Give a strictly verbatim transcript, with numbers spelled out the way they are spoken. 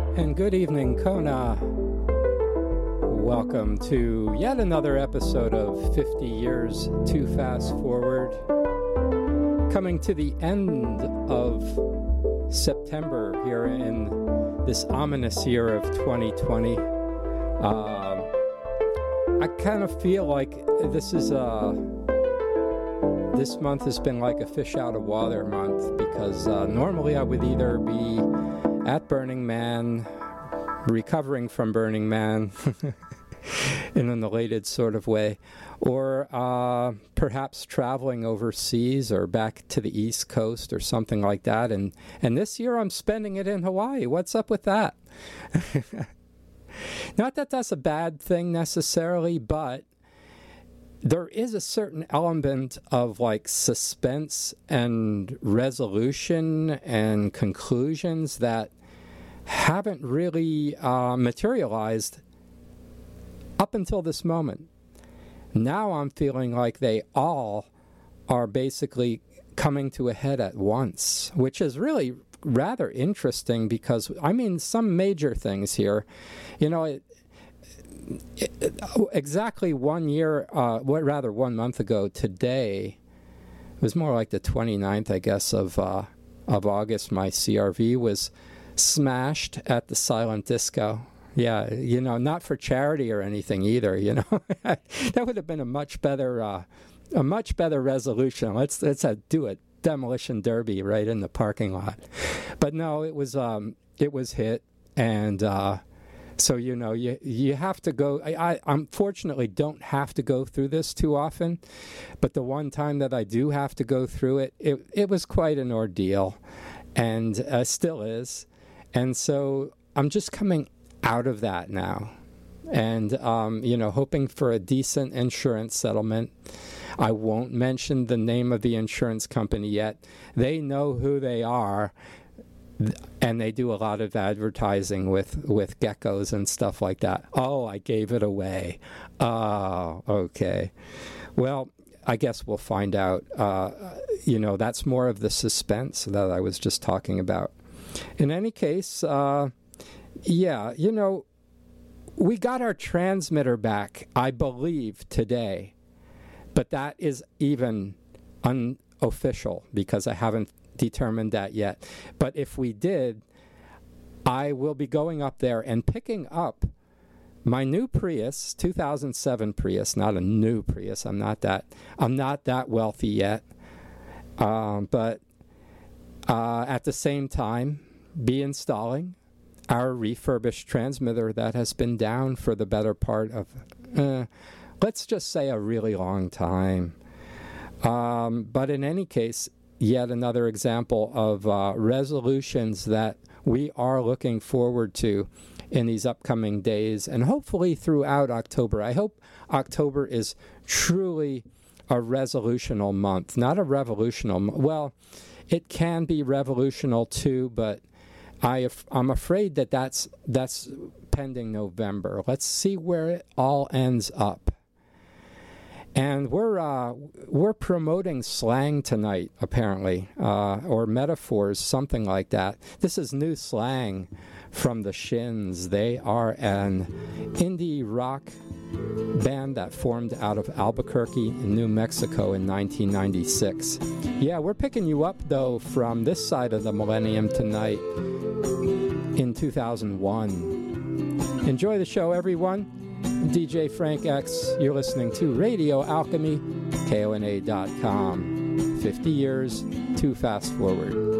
And good evening, Kona. Welcome to yet another episode of fifty years Too Fast Forward. Coming to the end of September here in this ominous year of twenty twenty. Uh, I kind of feel like this is a... This month has been like a fish out of water month because uh, normally I would either be at Burning Man, recovering from Burning Man in an elated sort of way, or uh, perhaps traveling overseas or back to the East Coast or something like that. And, and this year I'm spending it in Hawaii. What's up with that? Not that that's a bad thing necessarily, but there is a certain element of like suspense and resolution and conclusions that haven't really uh, materialized up until this moment. Now I'm feeling like they all are basically coming to a head at once, which is really rather interesting because, I mean, some major things here. You know, it, It, it, exactly one year, uh, what rather one month ago today, it was more like the twenty-ninth, I guess, of uh, of August, my C R V was smashed at the Silent Disco. Yeah, you know, not for charity or anything either, you know. That would have been a much better uh, a much better resolution. Let's let's uh, do a demolition derby right in the parking lot. But no, it was um, it was hit, and uh, so, you know, you you have to go. I, I unfortunately don't have to go through this too often, but the one time that I do have to go through it, it, it was quite an ordeal, and uh, still is. And so I'm just coming out of that now, and, um, you know, hoping for a decent insurance settlement. I won't mention the name of the insurance company yet. They know who they are. And they do a lot of advertising with, with geckos and stuff like that. Oh, I gave it away. Oh, okay. Well, I guess we'll find out. Uh, you know, that's more of the suspense that I was just talking about. In any case, uh, yeah, you know, we got our transmitter back, I believe, today. But that is even unofficial because I haven't determined that yet. But if we did, I will be going up there and picking up my new Prius, two thousand seven Prius, not a new Prius. I'm not that I'm not that wealthy yet. Um, but uh, at the same time, be installing our refurbished transmitter that has been down for the better part of, uh, let's just say, a really long time. Um, but in any case, yet another example of uh, resolutions that we are looking forward to in these upcoming days and hopefully throughout October. I hope October is truly a resolutional month, not a revolutional. Well, it can be revolutional too, but I, I'm afraid that that's, that's pending November. Let's see where it all ends up. And we're uh, we're promoting slang tonight, apparently, uh, or metaphors, something like that. This is new slang from the Shins. They are an indie rock band that formed out of Albuquerque, New Mexico in nineteen ninety-six. Yeah, we're picking you up, though, from this side of the millennium tonight in two thousand one. Enjoy the show, everyone. D J Frank X, you're listening to Radio Alchemy, K O N A dot com. fifty years Too Fast Forward.